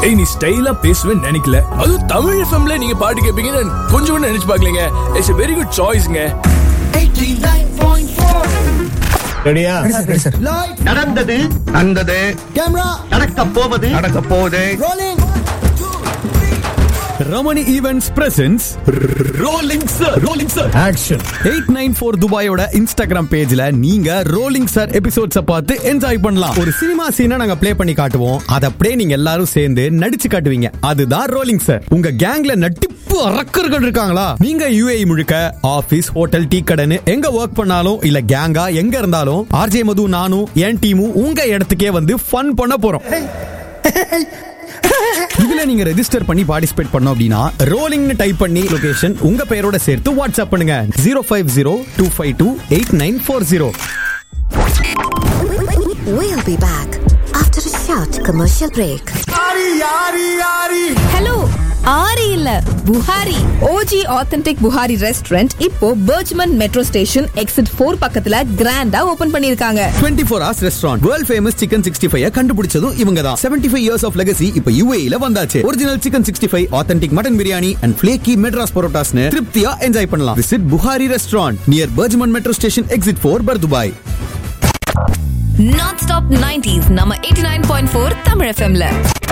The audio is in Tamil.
ஏய் நீ ஸ்டைலா பேசுவேன்னு நினைக்கல, அதுவும் தமிழ் எஃப்எம்ல நீங்க பாட்டு கேட்பீங்கன்னு கொஞ்சம் கூட நினைச்சு பார்க்கலங்க. It's a very good choiceங்க. 89.4 ரெடியா? நடந்தது நடந்தது கேமரா நடக்க போகுது Ramani events presence rolling sir action. 894 துபாயோட Instagram பேஜ்ல நீங்க ரோலிங் சார் எபிசோட்ஸ பார்த்து என்ஜாய் பண்ணலாம். ஒரு சினிமா சீனை நாங்க ப்ளே பண்ணி காட்டுவோம், அத அப்படியே நீங்க எல்லாரும் சேர்ந்து நடிச்சு காட்டுவீங்க. அதுதான் ரோலிங் சார். உங்க கேங்ல நட்டிப்பு அரக்கர்கள் இருக்காங்களா? நீங்க UAE முழுக்க ஆபீஸ், ஹோட்டல், டீ கடைன்னு எங்க ஒர்க் பண்ணாலும் இல்ல கேங்கா எங்க இருந்தாலும் RJ மது, நானும் என் டீமும் உங்க இடத்துக்கே வந்து ஃபன் பண்ண போறோம். இதுல நீங்க ரெஜிஸ்டர் பண்ணி பார்ட்டிசிபேட் பண்ணோம் அப்படின்னா ரோலிங்னு டைப் பண்ணி லொகேஷன் உங்க பெயரோட சேர்த்து வாட்ஸ்அப் பண்ணுங்க 050-252-8940. We'll be back after a short commercial break. Hello, ஆரி இல்ல Buhari. OG authentic Buhari restaurant இப்போ பர்ஜ்மன் மெட்ரோ ஸ்டேஷன் எக்ஸிட் 4 பக்கத்துல கிராண்டா ஓபன் பண்ணிருக்காங்க. 24 hours restaurant. World famous chicken 65 கண்டுபிடிச்சதும் இவங்க தான். 75 years of legacy இப்ப UAE ல வந்தாச்சு. Original chicken 65, authentic mutton biryani and flaky madras parotasன்னு திருப்தியா என்ஜாய் பண்ணலாம். Visit Buhari Restaurant near Bergman Metro Station Exit 4, Bar Dubai. Non-stop 90s நம்ம 89.4 தமிழ் எஃப்எம்ல.